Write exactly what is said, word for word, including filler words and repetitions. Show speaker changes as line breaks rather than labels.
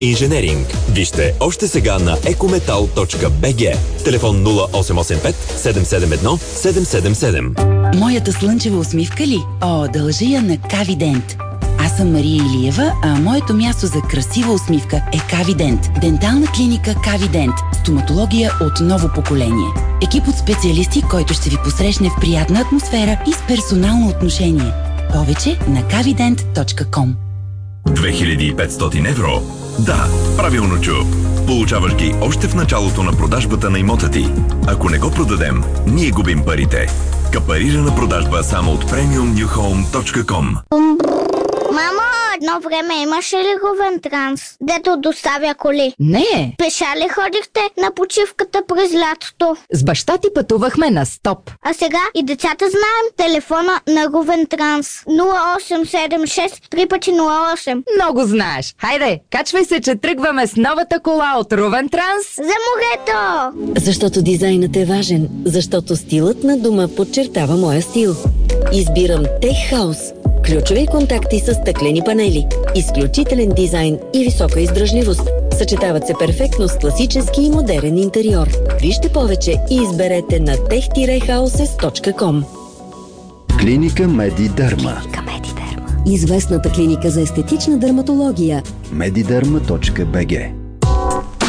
Инженеринг. Вижте още сега на екометал точка би джи. Телефон нула осем осем пет седем седем едно седем седем седем.
Моята слънчева усмивка ли? О, дължа я на Кавидент. Аз съм Мария Илиева, а моето място за красива усмивка е Кавидент. Дентална клиника Кавидент. Стоматология от ново поколение. Екип от специалисти, който ще ви посрещне в приятна атмосфера и с персонално отношение. Повече на кавидент точка ком.
две хиляди и петстотин евро. Да, правилно чу. Получаваш ги още в началото на продажбата на имота ти. Ако не го продадем, ние губим парите. Капарирана продажба само от премиум ню хоум точка ком.
Мамо, едно време имаше ли Говентранс, дето доставя коли?
Не.
Пеша ли ходихте на почивката през лятото?
С баща ти пътувахме на стоп.
А сега и децата знаем телефона на Говентранс. нула осем седем шест три пъти нула осем.
Много знаеш. Хайде, качвай се, че тръгваме с новата кола от Ровентранс.
За морето!
Защото дизайнът е важен. Защото стилът на дома подчертава моя стил. Избирам Tech House. Ключови контакти с стъклени панели, изключителен дизайн и висока издръжливост. Съчетават се перфектно с класически и модерен интериор. Вижте повече и изберете на тех хаусес точка ком.
Клиника Медидерма.
Известната клиника за естетична дерматология.
медидерма точка би джи.